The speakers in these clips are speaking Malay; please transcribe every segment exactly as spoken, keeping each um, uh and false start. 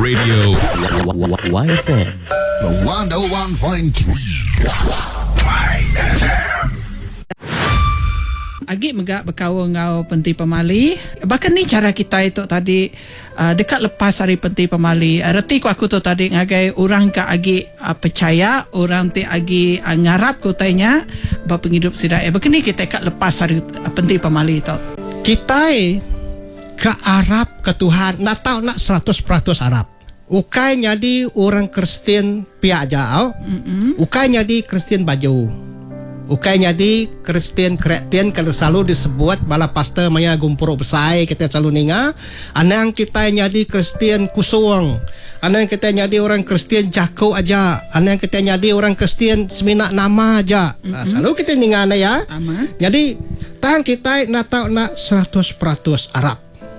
Radio Y F M. The one oh one point three Y F M. Agik megak berkawan ngau Penting Pemali. Bahkan ni cara kita itu tadi uh, dekat lepas hari Penting Pemali. Uh, reti ku aku tu tadi ngagai orang ka agik uh, percaya, orang ti agik uh, ngarap ku tanya bapa penghidup sidai. Bahkan ni kita kat lepas hari uh, Penting Pemali tu. Kita ke Arab ke Tuhan nak tahu nak seratus peratus Arab. Ukai jadi orang Kristen pihak jauh. Mm-hmm. Ukai jadi Kristen baju. Ukai jadi Kristen Kreten kalau selalu disebut bala pastor maya gumpuruk besai kita selalu ninga. Anang kita jadi Kristen kusung. Anang kita jadi orang Kristen jago aja. Anang kita jadi orang Kristen seminak nama aja. Mm-hmm. Nah, selalu kita ninga na ya. Aman. Jadi tang kita nak tahu nak seratus peratus Arab.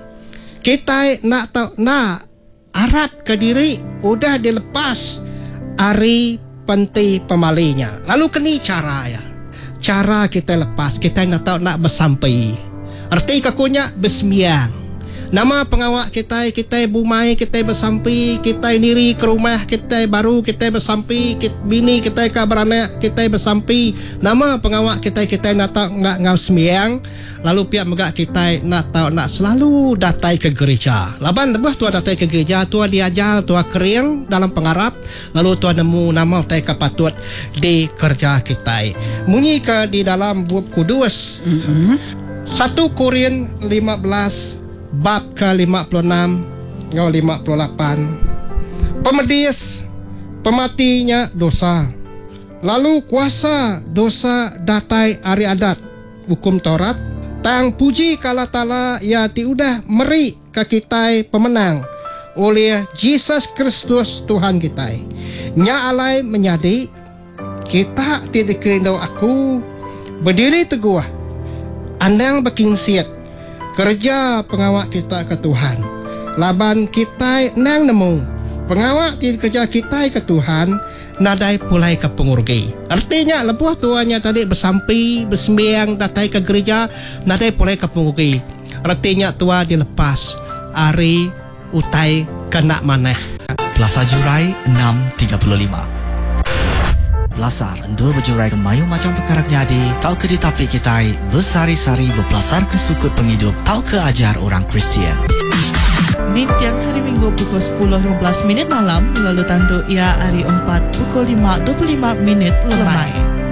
Kita nak tahu nak Arab ke diri udah dilepas hari Penting Pemalinya. Lalu kini cara ya. Cara kita lepas, kita nak tahu nak bersampai. Arti kakunya bersembiang. Nama pengawak kita, kita bumai, kita bersampai, kita niri ke rumah, kita baru, kita bersampai, kita, bini kita ke beranak, kita bersampai. Nama pengawak kita, kita nak tahu nak ngau sembiang. Lalu pihak megak kita nak tahu nak selalu datai ke gereja. Laban lebah tua datai ke gereja, tua diajar, tua kering dalam pengarap. Lalu tua nemu nama tai kapatut di kerja kita. Munyi ke di dalam buku Kudus. Mm-hmm. satu Korin lima belas bab ke lima puluh enam atau lima puluh lapan. Pemedis pematinya dosa. Lalu kuasa dosa datai ari adat hukum Taurat. Tang puji kala tala ya tiudah meri ke kita pemenang oleh Yesus Kristus Tuhan kita. Nya alai menyadi kita tidak kerindu aku berdiri teguh. Andang berkingsiat kerja pengawak kita ke Tuhan. Laban kita nang nemu pengawak di kerja kita ke Tuhan, nadai pulai ke pengurgi. Artinya lebuh tuanya tadi bersampai, bersembiang, datai ke gereja, nadai pulai ke pengurgi. Artinya tua dilepas hari utai kena maneh. Plaza Jurai enam tiga puluh lima. Belasar endur berjurai ke mayu macam perkara jadi. Tahu ke di tapi kita bersari-sari berpelasar ke sukut penghidup. Tahu ke ajar orang Kristian. Di tiang hari Minggu pukul sepuluh lima belas minit malam. Lalu tanduk ia hari empat pukul lima dua puluh lima minit lemai.